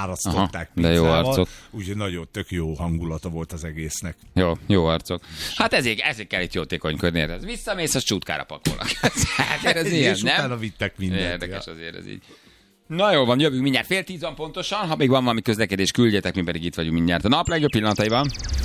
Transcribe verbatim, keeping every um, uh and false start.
árasztották Aha, de jó pizzával, arcok. úgyhogy nagyon tök jó hangulata volt az egésznek. Jó, jó arcok. Hát ezért, ezért kell itt jótékonykodni. Ez visszamész, az csútkára pakolnak. Hát ez ilyen, és nem? utána vittek mindent. Érdekes azért ez így. Na jó van, jövünk mindjárt fél tízan pontosan, ha még van valami közlekedés, küldjetek, mi pedig itt vagyunk mindjárt a nap legjobb pillanataiban.